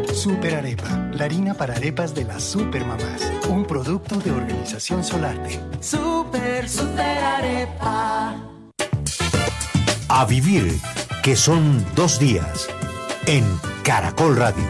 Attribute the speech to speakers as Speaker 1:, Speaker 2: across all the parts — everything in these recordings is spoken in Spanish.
Speaker 1: Super Arepa, la harina para arepas de las supermamás. Un producto de Organización Solarte.
Speaker 2: Super Arepa.
Speaker 3: A vivir, que son 2 días, en Caracol Radio.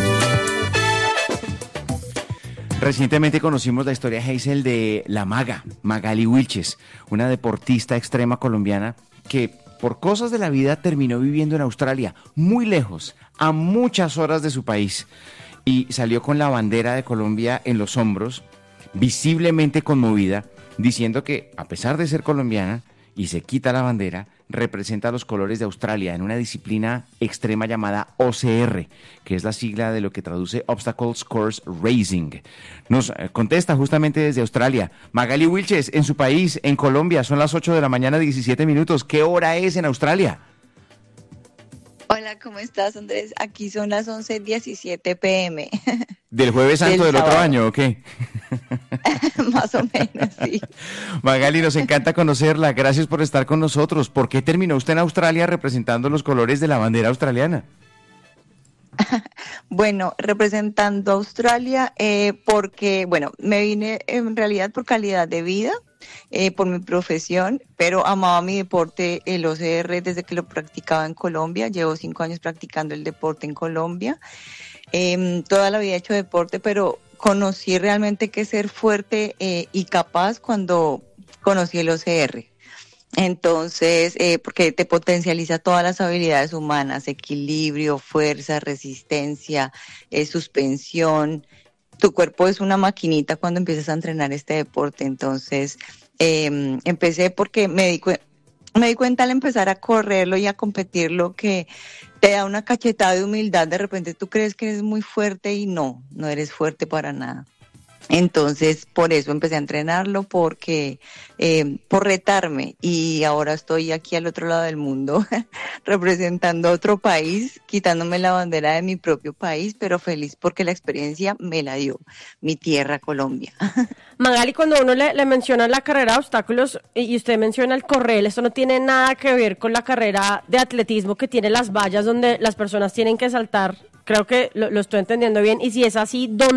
Speaker 4: Recientemente conocimos la historia, Hazel, de la maga, Magali Wilches, una deportista extrema colombiana que por cosas de la vida terminó viviendo en Australia, muy lejos, a muchas horas de su país, y salió con la bandera de Colombia en los hombros, visiblemente conmovida, diciendo que a pesar de ser colombiana y se quita la bandera, representa los colores de Australia en una disciplina extrema llamada OCR, que es la sigla de lo que traduce Obstacle Course Racing. Nos contesta justamente desde Australia Magali Wilches, en su país, en Colombia, son las 8 de la mañana, 17 minutos. ¿Qué hora es en Australia?
Speaker 5: Hola, ¿cómo estás, Andrés? Aquí son las 11:17 p.m.
Speaker 4: ¿Del Jueves Santo del otro año o qué?
Speaker 5: Más o menos, sí.
Speaker 4: Magali, nos encanta conocerla. Gracias por estar con nosotros. ¿Por qué terminó usted en Australia representando los colores de la bandera australiana?
Speaker 5: Bueno, representando a Australia porque, me vine en realidad por calidad de vida, por mi profesión, pero amaba mi deporte, el OCR, desde que lo practicaba en Colombia. Llevo 5 años practicando el deporte en Colombia. Toda la vida he hecho deporte, pero conocí realmente que ser fuerte y capaz cuando conocí el OCR. Entonces, porque te potencializa todas las habilidades humanas, equilibrio, fuerza, resistencia, suspensión. Tu cuerpo es una maquinita cuando empiezas a entrenar este deporte. Entonces, empecé porque me di cuenta al empezar a correrlo y a competirlo que te da una cachetada de humildad. De repente tú crees que eres muy fuerte y no eres fuerte para nada. Entonces, por eso empecé a entrenarlo, porque por retarme, y ahora estoy aquí al otro lado del mundo representando a otro país, quitándome la bandera de mi propio país, pero feliz porque la experiencia me la dio mi tierra, Colombia.
Speaker 6: Magali, cuando uno le menciona la carrera de obstáculos y usted menciona el correr, esto no tiene nada que ver con la carrera de atletismo que tiene las vallas donde las personas tienen que saltar. Creo que lo estoy entendiendo bien, y si es así, ¿dónde